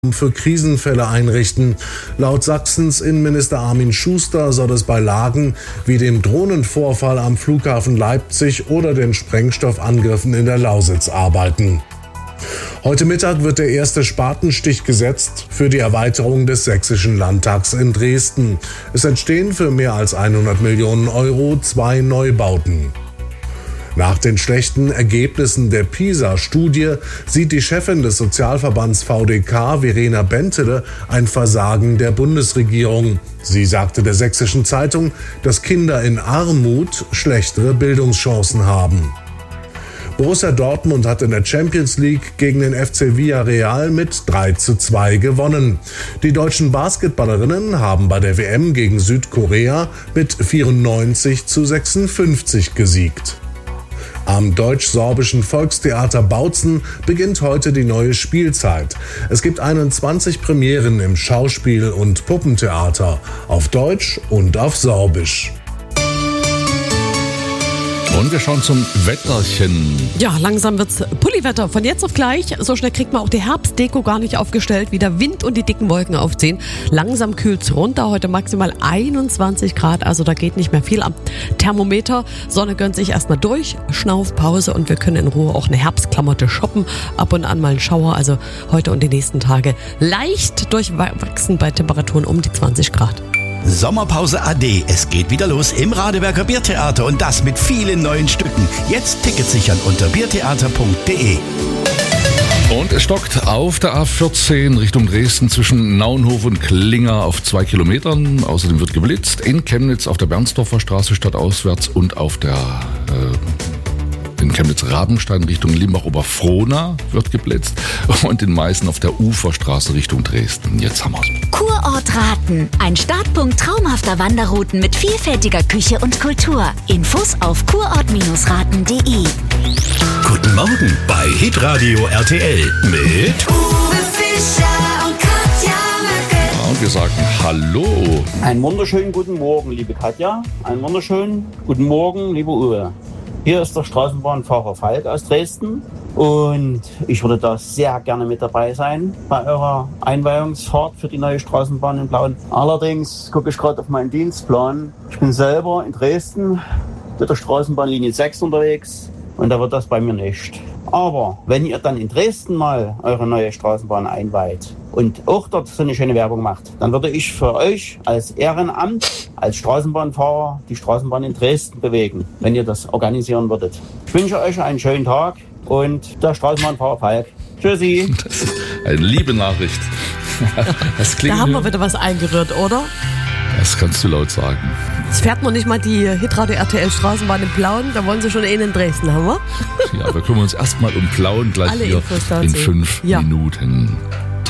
für Krisenfälle einrichten. Laut Sachsens Innenminister Armin Schuster soll es bei Lagen wie dem Drohnenvorfall am Flughafen Leipzig oder den Sprengstoffangriffen in der Lausitz arbeiten. Heute Mittag wird der erste Spatenstich gesetzt für die Erweiterung des Sächsischen Landtags in Dresden. Es entstehen für mehr als 100 Millionen Euro 2 Neubauten. Nach den schlechten Ergebnissen der PISA-Studie sieht die Chefin des Sozialverbands VDK, Verena Bentele, ein Versagen der Bundesregierung. Sie sagte der Sächsischen Zeitung, dass Kinder in Armut schlechtere Bildungschancen haben. Borussia Dortmund hat in der Champions League gegen den FC Villarreal mit 3:2 gewonnen. Die deutschen Basketballerinnen haben bei der WM gegen Südkorea mit 94:56 gesiegt. Am Deutsch-Sorbischen Volkstheater Bautzen beginnt heute die neue Spielzeit. Es gibt 21 Premieren im Schauspiel- und Puppentheater, auf Deutsch und auf Sorbisch. Und wir schauen zum Wetterchen. Ja, langsam wird's Pulliwetter. Von jetzt auf gleich. So schnell kriegt man auch die Herbstdeko gar nicht aufgestellt, wie der Wind und die dicken Wolken aufziehen. Langsam kühlt's runter. Heute maximal 21 Grad. Also da geht nicht mehr viel am Thermometer. Sonne gönnt sich erstmal durch. Schnaufpause und wir können in Ruhe auch eine Herbstklamotte shoppen. Ab und an mal einen Schauer. Also heute und die nächsten Tage leicht durchwachsen bei Temperaturen um die 20 Grad. Sommerpause AD. Es geht wieder los im Radeberger Biertheater und das mit vielen neuen Stücken. Jetzt Tickets sichern unter biertheater.de. Und es stockt auf der A14 Richtung Dresden zwischen Naunhof und Klinger auf 2 Kilometern. Außerdem wird geblitzt in Chemnitz auf der Bernsdorfer Straße stadtauswärts und auf der in Chemnitz-Rabenstein Richtung Limbach-Oberfrohna wird geblitzt und in Meißen auf der Uferstraße Richtung Dresden. Jetzt haben wir's. Kurort Raten. Ein Startpunkt traumhafter Wanderrouten mit vielfältiger Küche und Kultur. Infos auf kurort-raten.de. Guten Morgen bei Hitradio RTL mit Uwe Fischer und Katja Möcke. Und wir sagen Hallo. Einen wunderschönen guten Morgen, liebe Katja. Einen wunderschönen guten Morgen, liebe Uwe. Hier ist der Straßenbahnfahrer Falk aus Dresden und ich würde da sehr gerne mit dabei sein bei eurer Einweihungsfahrt für die neue Straßenbahn in Plauen. Allerdings gucke ich gerade auf meinen Dienstplan. Ich bin selber in Dresden mit der Straßenbahnlinie 6 unterwegs und da wird das bei mir nicht. Aber wenn ihr dann in Dresden mal eure neue Straßenbahn einweiht und auch dort so eine schöne Werbung macht, dann würde ich für euch als Ehrenamt, als Straßenbahnfahrer die Straßenbahn in Dresden bewegen, wenn ihr das organisieren würdet. Ich wünsche euch einen schönen Tag und der Straßenbahnfahrer Falk. Tschüssi. Das ist eine liebe Nachricht. Das klingt Da haben wir wieder was eingerührt, oder? Das kannst du laut sagen. Es fährt noch nicht mal die Hitradio RTL Straßenbahn in Plauen, da wollen sie schon in Dresden, haben wir? Ja, wir kümmern uns erstmal um Plauen gleich Alle hier Infos dazu. in 5 Minuten.